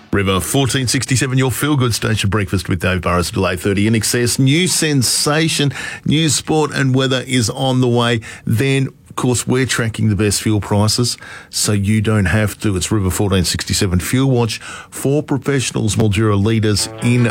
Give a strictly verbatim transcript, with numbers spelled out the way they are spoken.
River fourteen sixty-seven, your feel-good station breakfast with Dave Burrows till eight thirty in excess. New sensation, news, sport and weather is on the way. Then, of course, we're tracking the best fuel prices so you don't have to. It's River fourteen sixty-seven Fuel Watch for professionals, Mildura leaders in